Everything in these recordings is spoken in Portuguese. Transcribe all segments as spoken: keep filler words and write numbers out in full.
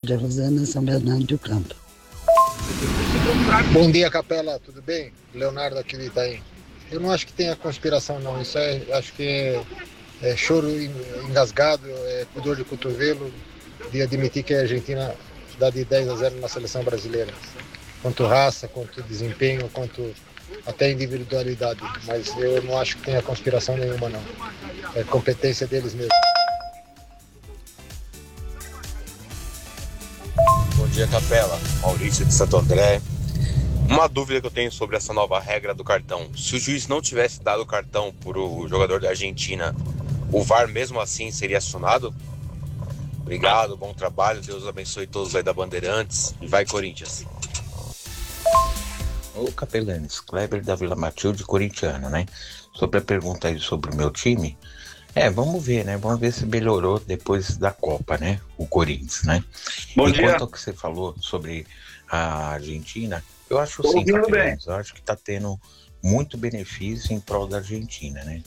Maria Rosana, São Bernardo do Campo. Bom dia, Capela, tudo bem? Leonardo aqui do Itaim. Eu não acho que tenha conspiração, não. Isso é, acho que é, é choro engasgado, é pudor de cotovelo de admitir que a Argentina dá de dez a zero na seleção brasileira. Quanto raça, quanto desempenho, quanto até individualidade. Mas eu não acho que tenha conspiração nenhuma, não. É competência deles mesmo. Bom dia, Capela. Maurício de Santo André. Uma dúvida que eu tenho sobre essa nova regra do cartão. Se o juiz não tivesse dado o cartão para o jogador da Argentina, o V A R mesmo assim seria acionado? Obrigado, bom trabalho. Deus abençoe todos aí da Bandeirantes. E vai, Corinthians. Ô, Capelanes, Kleber da Vila Matilde, corintiano, né? Sobre a pergunta aí sobre o meu time, é, vamos ver, né? Vamos ver se melhorou depois da Copa, né? O Corinthians, né? Bom e dia. quanto ao que você falou sobre a Argentina, eu acho Tô sim, ouvindo Capelanes, eu acho que tá tendo muito benefício em prol da Argentina, né?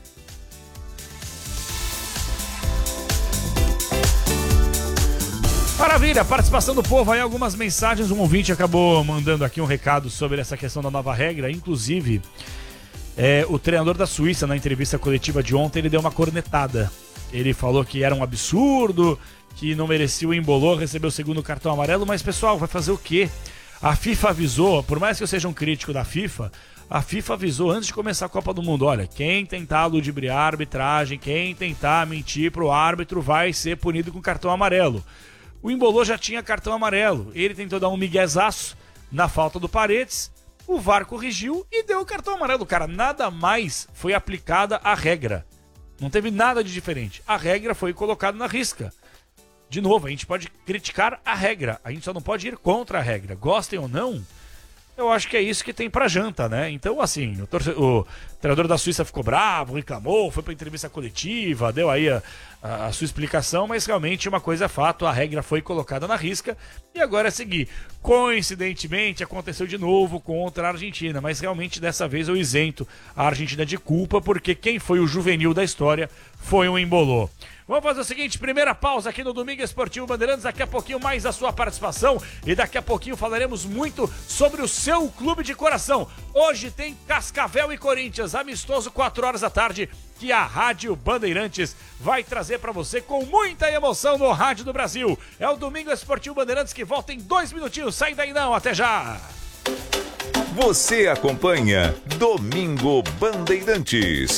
Maravilha, participação do povo aí, algumas mensagens. Um ouvinte acabou mandando aqui um recado sobre essa questão da nova regra. Inclusive, é, o treinador da Suíça, na entrevista coletiva de ontem, ele deu uma cornetada. Ele falou que era um absurdo, que não merecia o embolou, recebeu o segundo cartão amarelo. Mas, pessoal, vai fazer o quê? A FIFA avisou, por mais que eu seja um crítico da FIFA, a FIFA avisou antes de começar a Copa do Mundo: olha, quem tentar ludibriar a arbitragem, quem tentar mentir pro árbitro vai ser punido com cartão amarelo. O Embolô já tinha cartão amarelo. Ele tentou dar um miguezaço na falta do Paredes. O V A R corrigiu e deu o cartão amarelo. Cara, nada mais foi aplicada a regra. Não teve nada de diferente. A regra foi colocada na risca. De novo, a gente pode criticar a regra. A gente só não pode ir contra a regra. Gostem ou não, eu acho que é isso que tem pra janta, né? Então, assim, o, torce... o treinador da Suíça ficou bravo, reclamou, foi pra entrevista coletiva, deu aí a, a, a sua explicação, mas realmente uma coisa é fato, a regra foi colocada na risca e agora é seguir. Coincidentemente, aconteceu de novo contra a Argentina, mas realmente dessa vez eu isento a Argentina de culpa, porque quem foi o juvenil da história foi um Embolô. Vamos fazer o seguinte, primeira pausa aqui no Domingo Esportivo Bandeirantes, daqui a pouquinho mais a sua participação e daqui a pouquinho falaremos muito sobre o seu clube de coração. Hoje tem Cascavel e Corinthians, amistoso quatro horas da tarde, que a Rádio Bandeirantes vai trazer para você com muita emoção no Rádio do Brasil. É o Domingo Esportivo Bandeirantes que volta em dois minutinhos, sai daí não, até já! Você acompanha Domingo Bandeirantes.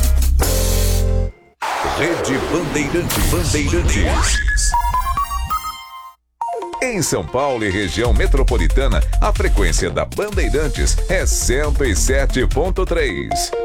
Rede Bandeirantes. Bandeirantes. Em São Paulo e região metropolitana, a frequência da Bandeirantes é cento e sete ponto três.